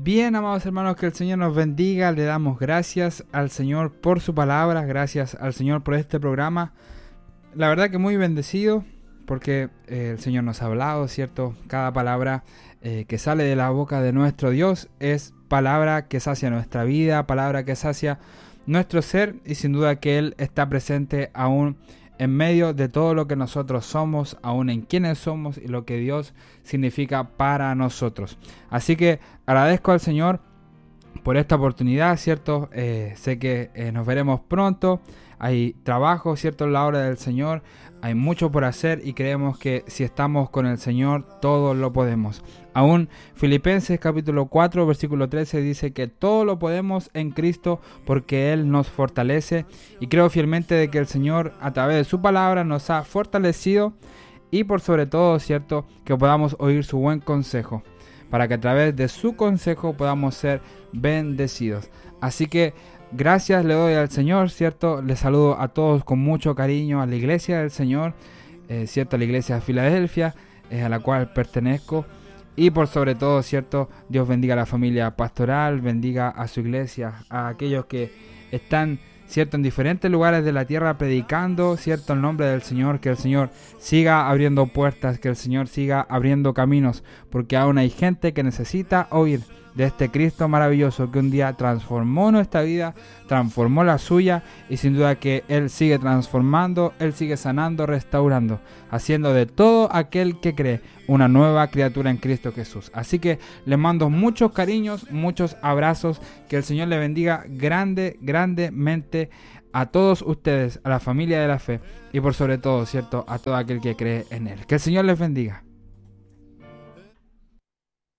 Bien, amados hermanos, que el Señor nos bendiga. Le damos gracias al Señor por su palabra, gracias al Señor por este programa. La verdad que muy bendecido porque el Señor nos ha hablado, ¿cierto? Cada palabra que sale de la boca de nuestro Dios es palabra que sacia nuestra vida, palabra que sacia nuestro ser, y sin duda que Él está presente aún en medio de todo lo que nosotros somos, aún en quienes somos y lo que Dios significa para nosotros. Así que agradezco al Señor por esta oportunidad, ¿cierto? Sé que nos veremos pronto. Hay trabajo, ¿cierto? En la obra del Señor. Hay mucho por hacer y creemos que si estamos con el Señor, todo lo podemos. Aún Filipenses capítulo 4, versículo 13 dice que todo lo podemos en Cristo porque Él nos fortalece. Y creo fielmente de que el Señor a través de su palabra nos ha fortalecido y por sobre todo, ¿cierto? Que podamos oír su buen consejo, para que a través de su consejo podamos ser bendecidos. Así que gracias le doy al Señor, ¿cierto? Les saludo a todos con mucho cariño a la iglesia del Señor, ¿cierto? A la iglesia de Filadelfia, a la cual pertenezco. Y por sobre todo, ¿cierto? Dios bendiga a la familia pastoral, bendiga a su iglesia, a aquellos que están, ¿cierto? En diferentes lugares de la tierra predicando, ¿cierto? El nombre del Señor, que el Señor siga abriendo puertas, que el Señor siga abriendo caminos, porque aún hay gente que necesita oír de este Cristo maravilloso que un día transformó nuestra vida, transformó la suya, y sin duda que Él sigue transformando, Él sigue sanando, restaurando, haciendo de todo aquel que cree una nueva criatura en Cristo Jesús. Así que les mando muchos cariños, muchos abrazos, que el Señor le bendiga grandemente a todos ustedes, a la familia de la fe y por sobre todo, ¿cierto? A todo aquel que cree en Él. Que el Señor les bendiga.